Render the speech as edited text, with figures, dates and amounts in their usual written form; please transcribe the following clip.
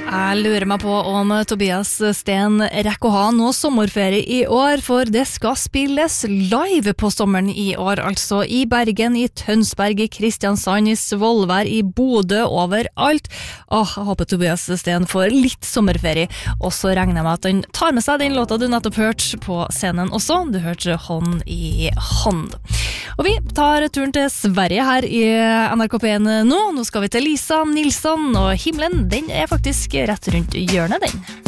Jeg lurer meg på om Tobias Sten rekker å ha noe sommerferie i år, for det skal spilles live på sommeren i år, altså i Bergen, i Tønsberg, i Kristiansand, i Svolvær, i Bodø, overalt. Jeg håper Tobias Sten får litt sommerferie, og så regner jeg med at han tar med seg den låta du nettopp hørte på scenen også. Du hørte Hånd i hånd. Og vi tar turen til Sverige her i NRK P1 nå. Nå skal vi til Lisa Nilsson, og himmelen, den er faktisk rett rundt hjørnet, den.